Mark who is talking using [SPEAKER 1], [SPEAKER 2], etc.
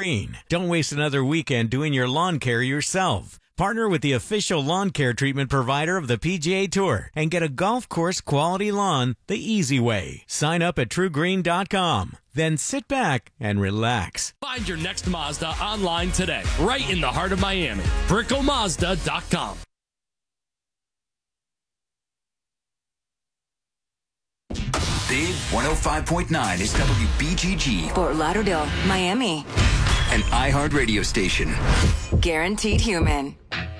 [SPEAKER 1] Green. Don't waste another weekend doing your lawn care yourself. Partner with the official lawn care treatment provider of the PGA Tour and get a golf course quality lawn the easy way. Sign up at TrueGreen.com. Then sit back and relax.
[SPEAKER 2] Find your next Mazda online today, right in the heart of Miami. BrickleMazda.com.
[SPEAKER 3] Big 105.9 is WBGG.
[SPEAKER 4] Fort Lauderdale, Miami.
[SPEAKER 3] An iHeart radio station.
[SPEAKER 4] Guaranteed human.